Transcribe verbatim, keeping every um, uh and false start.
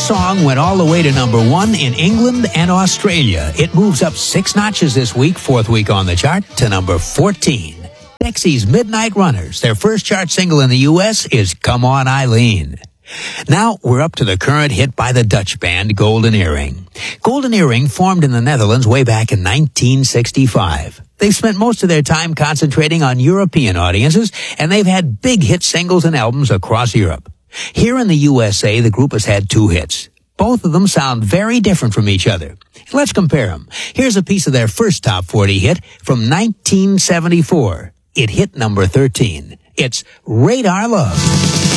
song went all the way to number one in England and Australia. It moves up six notches this week, fourth week on the chart, to number fourteen. Dexy's Midnight Runners, their first chart single in the U S is Come On Eileen. Now we're up to the current hit by the Dutch band Golden Earring. Golden Earring formed in the Netherlands way back in nineteen sixty-five. They've spent most of their time concentrating on European audiences, and they've had big hit singles and albums across Europe. Here in the U S A, the group has had two hits. Both of them sound very different from each other. Let's compare them. Here's a piece of their first top forty hit from nineteen seventy-four. It hit number thirteen. It's Radar Love.